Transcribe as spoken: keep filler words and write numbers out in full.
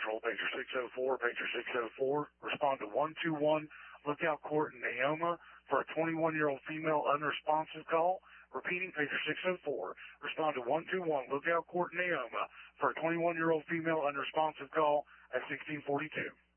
Central, pager six oh four, pager six oh four. Respond to one two one Lookout Court in Neoma for a twenty-one-year-old female unresponsive call. Repeating, pager six oh four. Respond to one two one Lookout Court in Neoma for a twenty-one-year-old female unresponsive call at sixteen forty-two.